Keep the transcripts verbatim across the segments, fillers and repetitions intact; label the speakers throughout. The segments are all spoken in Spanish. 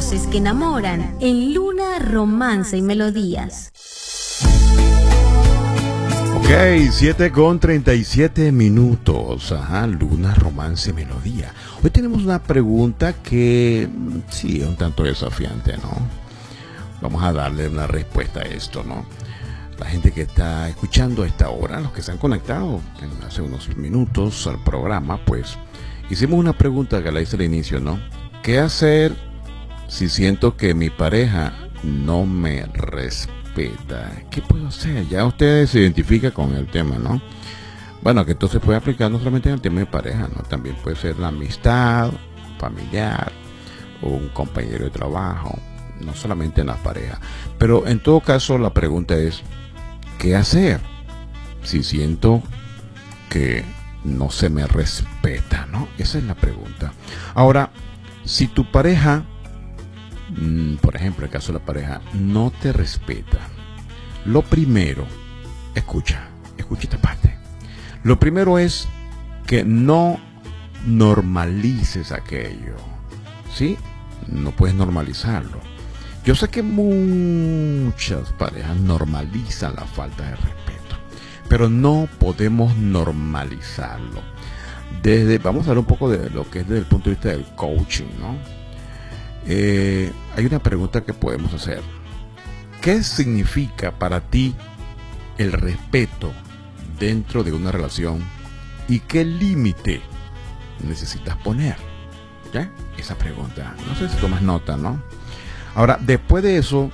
Speaker 1: voces que enamoran en Luna, Romance y Melodías.
Speaker 2: Ok, siete con treinta y siete minutos. Ajá, Luna, Romance y Melodía. Hoy tenemos una pregunta que sí es un tanto desafiante, ¿no? Vamos a darle una respuesta a esto, ¿no? La gente que está escuchando a esta hora, los que se han conectado en hace unos minutos al programa, pues hicimos una pregunta que la hice al inicio, ¿no? ¿Qué hacer si siento que mi pareja no me respeta? ¿Qué puedo hacer? Ya ustedes se identifican con el tema, ¿no? Bueno, que esto se puede aplicar no solamente en el tema de pareja, ¿no? También puede ser la amistad, familiar, o un compañero de trabajo, no solamente en la pareja. Pero en todo caso la pregunta es, ¿qué hacer si siento que no se me respeta, ¿no? Esa es la pregunta. Ahora, si tu pareja, mmm, por ejemplo, el caso de la pareja, no te respeta, lo primero, escucha, escucha esta parte. Lo primero es que no normalices aquello, ¿sí? No puedes normalizarlo. Yo sé que muchas parejas normalizan la falta de respeto, pero no podemos normalizarlo. Desde, vamos a hablar un poco de lo que es desde el punto de vista del coaching, ¿no? Eh, hay una pregunta que podemos hacer. ¿Qué significa para ti el respeto dentro de una relación y qué límite necesitas poner? ¿Ya? Esa pregunta. No sé si tomas nota, ¿no? Ahora, después de eso,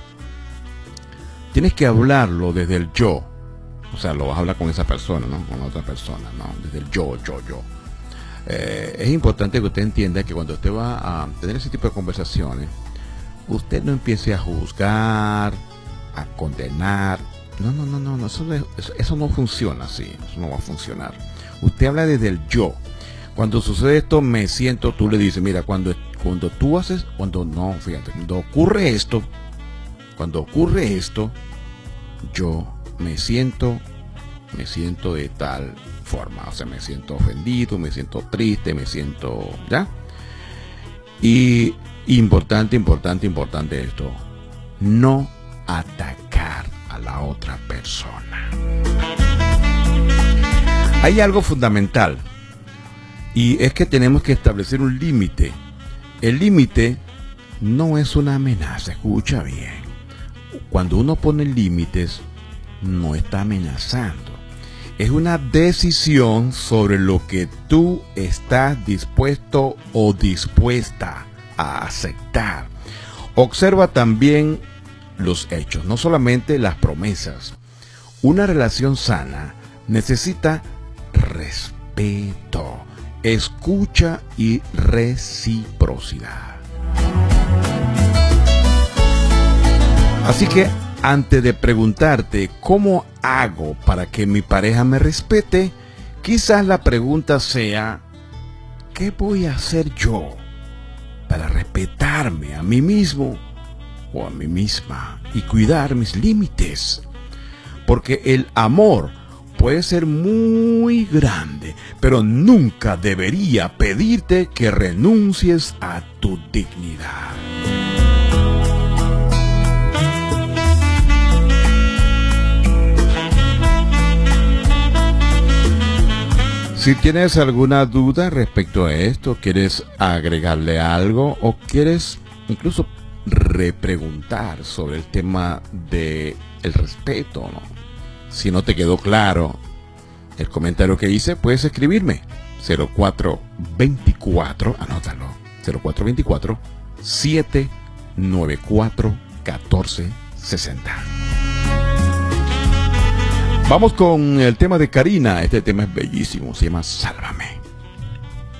Speaker 2: tienes que hablarlo desde el yo. O sea, lo vas a hablar con esa persona, ¿no? Con otra persona, ¿no? Desde el yo, yo, yo. Eh, es importante que usted entienda que cuando usted va a tener ese tipo de conversaciones, usted no empiece a juzgar, a condenar. No, no, no, no, no eso, eso, eso no funciona así. Eso no va a funcionar. Usted habla desde el yo. Cuando sucede esto, me siento, tú le dices, mira, cuando, cuando tú haces, cuando no, fíjate, cuando ocurre esto, cuando ocurre esto, yo me siento, me siento de tal forma, o sea, me siento ofendido, me siento triste, me siento, ¿ya? Y importante, importante, importante esto, no atacar a la otra persona. Hay algo fundamental. Y es que tenemos que establecer un límite. El límite no es una amenaza, escucha bien. Cuando uno pone límites, no está amenazando. Es una decisión sobre lo que tú estás dispuesto o dispuesta a aceptar. Observa también los hechos, no solamente las promesas. Una relación sana necesita respeto, escucha y reciprocidad. Así que antes de preguntarte cómo hago para que mi pareja me respete, quizás la pregunta sea, ¿qué voy a hacer yo para respetarme a mí mismo o a mí misma y cuidar mis límites? Porque el amor puede ser muy grande, pero nunca debería pedirte que renuncies a tu dignidad. Si tienes alguna duda respecto a esto, quieres agregarle algo o quieres incluso repreguntar sobre el tema del respeto, ¿no? Si no te quedó claro el comentario que hice, puedes escribirme cero cuatro veinticuatro, anótalo, cero cuatro veinticuatro, siete nueve cuatro, uno cuatro seis cero. Vamos con el tema de Karina. Este tema es bellísimo, se llama Sálvame.